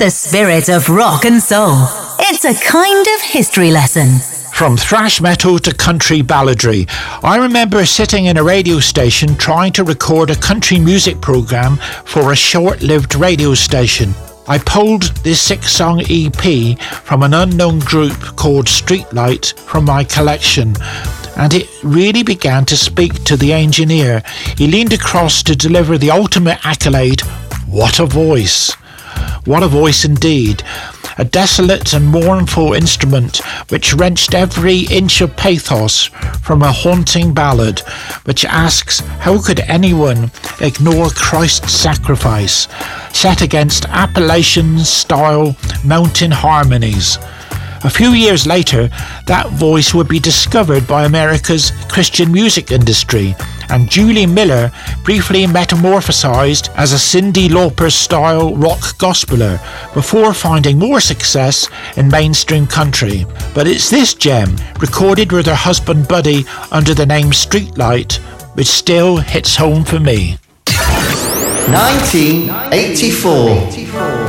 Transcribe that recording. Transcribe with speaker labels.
Speaker 1: the spirit of rock and soul. It's a kind of history lesson.
Speaker 2: From thrash metal to country balladry, I remember sitting in a radio station trying to record a country music program for a short-lived radio station. I pulled this 6-song EP from an unknown group called Streetlight from my collection, and it really began to speak to the engineer. He leaned across to deliver the ultimate accolade. What a voice! What a voice indeed. A desolate and mournful instrument which wrenched every inch of pathos from a haunting ballad which asks how could anyone ignore Christ's sacrifice, set against Appalachian-style mountain harmonies. A few years later, that voice would be discovered by America's Christian music industry, and Julie Miller briefly metamorphosized as a Cyndi Lauper-style rock gospeler before finding more success in mainstream country. But it's this gem, recorded with her husband Buddy under the name Streetlight, which still hits home for me.
Speaker 3: 1984.